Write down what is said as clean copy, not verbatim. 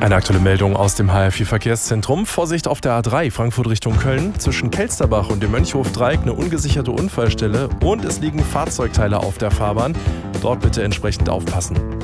Eine aktuelle Meldung aus dem HR4-Verkehrszentrum. Vorsicht auf der A3 Frankfurt Richtung Köln. Zwischen Kelsterbach und dem Mönchhof-Dreieck eine ungesicherte Unfallstelle und es liegen Fahrzeugteile auf der Fahrbahn. Dort bitte entsprechend aufpassen.